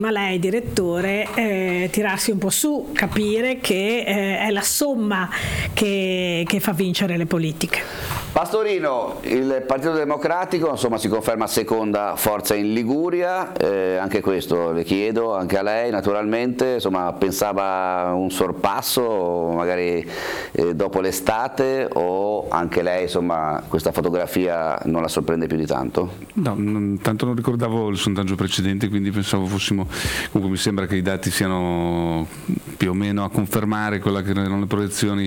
ma lei direttore, tirarsi un po' su, capire che è la somma che fa vincere le politiche. Pastorino, il Partito Democratico insomma si conferma seconda forza in Liguria, anche questo le chiedo, anche a lei naturalmente, insomma pensava un sorpasso magari dopo l'estate, o anche lei insomma questa fotografia non la sorprende più di tanto? No, tanto non ricordavo il sondaggio precedente, quindi pensavo fossimo, comunque mi sembra che i dati siano più o meno a confermare quella che erano le proiezioni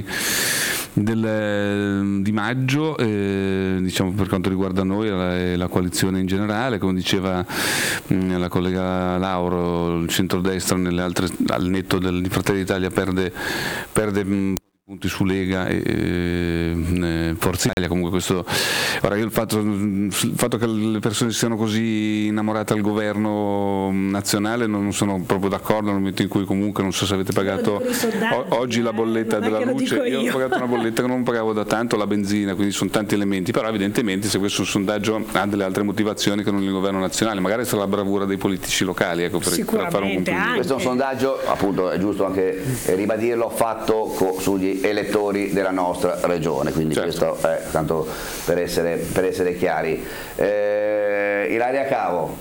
di maggio, diciamo per quanto riguarda noi e la coalizione in generale, come diceva la collega Lauro, il centrodestra al netto di Fratelli d'Italia perde punti su Lega e Forza Italia. Comunque questo, ora io il fatto che le persone siano così innamorate al governo nazionale non sono proprio d'accordo, nel momento in cui comunque non so se avete pagato oggi la bolletta della luce, io ho pagato una bolletta che non pagavo da tanto, la benzina, quindi sono tanti elementi, però evidentemente se questo sondaggio ha delle altre motivazioni che non il governo nazionale, magari sarà la bravura dei politici locali, ecco, per fare un complimento. Questo è un sondaggio, appunto è giusto anche ribadirlo, fatto sugli elettori della nostra regione, quindi certo. Questo è tanto per essere chiari. Ilaria Cavo,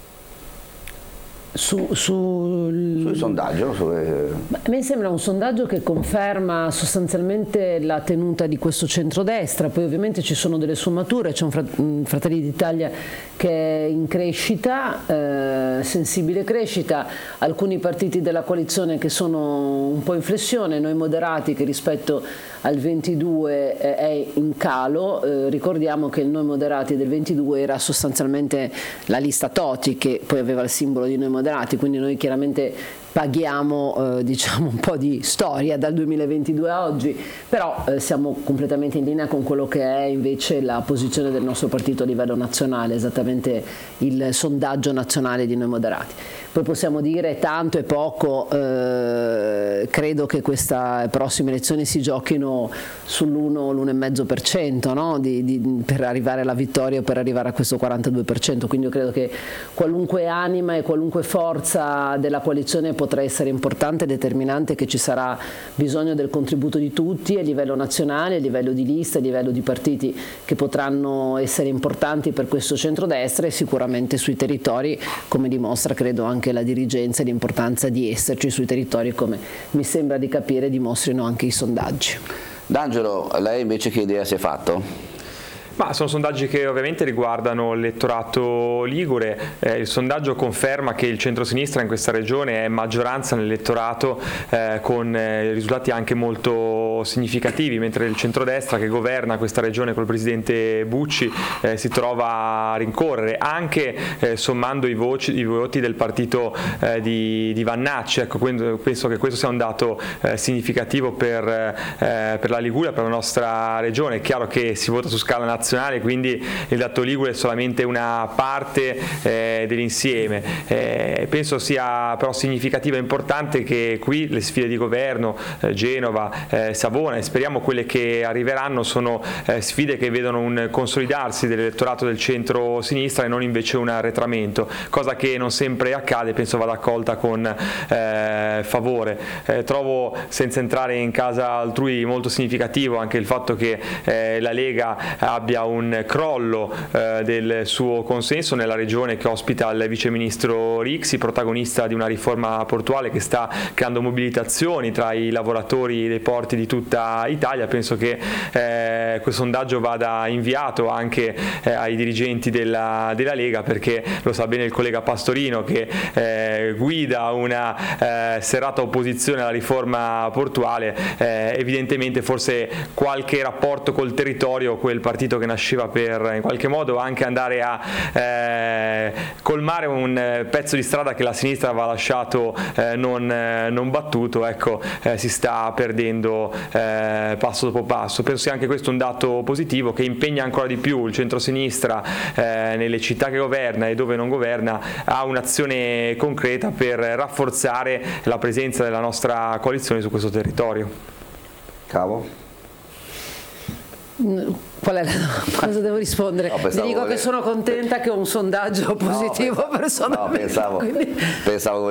sul sondaggio? A me sembra un sondaggio che conferma sostanzialmente la tenuta di questo centrodestra, poi ovviamente ci sono delle sfumature, c'è un Fratelli d'Italia che è in crescita, sensibile crescita, alcuni partiti della coalizione che sono un po' in flessione, noi moderati che rispetto al 22 è in calo, ricordiamo che il Noi Moderati del 22 era sostanzialmente la lista Toti, che poi aveva il simbolo di Noi Moderati, quindi noi chiaramente paghiamo diciamo un po' di storia dal 2022 a oggi, però siamo completamente in linea con quello che è invece la posizione del nostro partito a livello nazionale, esattamente il sondaggio nazionale di Noi Moderati. Poi possiamo dire tanto e poco, credo che queste prossime elezioni si giochino sull'1-1,5%, no? Per arrivare alla vittoria o per arrivare a questo 42%, quindi io credo che qualunque anima e qualunque forza della coalizione potrà essere importante e determinante, che ci sarà bisogno del contributo di tutti a livello nazionale, a livello di lista, a livello di partiti che potranno essere importanti per questo centrodestra, e sicuramente sui territori, come dimostra credo anche la dirigenza, l'importanza di esserci sui territori, come mi sembra di capire dimostrino anche i sondaggi. D'Angelo, lei invece che idea si è fatto? Ma sono sondaggi che ovviamente riguardano l'elettorato ligure, il sondaggio conferma che il centrosinistra in questa regione è maggioranza nell'elettorato, con risultati anche molto significativi, mentre il centrodestra che governa questa regione col presidente Bucci si trova a rincorrere, anche sommando i voti del partito di Vannacci. Ecco, penso che questo sia un dato significativo per la Liguria, per la nostra regione. È chiaro che si vota su scala nazionale, quindi il dato ligure è solamente una parte dell'insieme. Penso sia però significativo e importante che qui le sfide di governo, Genova, Savona, e speriamo quelle che arriveranno, sono sfide che vedono un consolidarsi dell'elettorato del centro-sinistra e non invece un arretramento, cosa che non sempre accade, penso vada accolta con favore. Trovo, senza entrare in casa altrui, molto significativo anche il fatto che la Lega abbia un crollo del suo consenso nella regione che ospita il viceministro Rixi, protagonista di una riforma portuale che sta creando mobilitazioni tra i lavoratori dei porti di tutta Italia. Penso che questo sondaggio vada inviato anche ai dirigenti della Lega, perché lo sa bene il collega Pastorino che guida una serrata opposizione alla riforma portuale, evidentemente forse qualche rapporto col territorio quel partito che nasceva per in qualche modo anche andare a colmare un pezzo di strada che la sinistra aveva lasciato non battuto, ecco, si sta perdendo passo dopo passo. Penso sia anche questo un dato positivo che impegna ancora di più il centrosinistra nelle città che governa e dove non governa a un'azione concreta per rafforzare la presenza della nostra coalizione su questo territorio. Cavo? Qual è cosa devo rispondere? No, ti dico che sono contenta che ho un sondaggio positivo personalmente. No, pensavo